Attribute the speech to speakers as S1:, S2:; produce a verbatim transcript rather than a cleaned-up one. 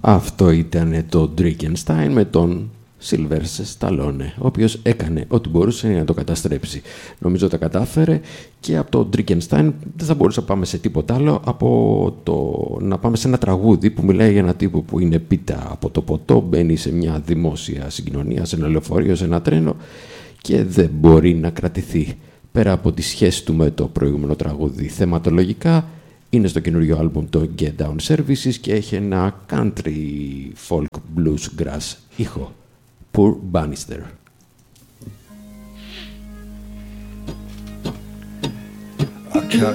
S1: Αυτό ήταν το Drinkenstein με τον Sylvester Stallone, ο οποίος έκανε ό,τι μπορούσε να το καταστρέψει. Νομίζω τα κατάφερε και από το Drinkenstein δεν θα μπορούσα να πάμε σε τίποτα άλλο από το να πάμε σε ένα τραγούδι που μιλάει για ένα τύπο που είναι πίτα από το ποτό, μπαίνει σε μια δημόσια συγκοινωνία, σε ένα λεωφορείο, σε ένα τρένο και δεν μπορεί να κρατηθεί. Πέρα από τη σχέση του με το προηγούμενο τραγούδι θεματολογικά, είναι στο καινούριο άλμπουμ το Get Down Services και έχει ένα country folk blues grass ήχο. Poor Bannister.
S2: I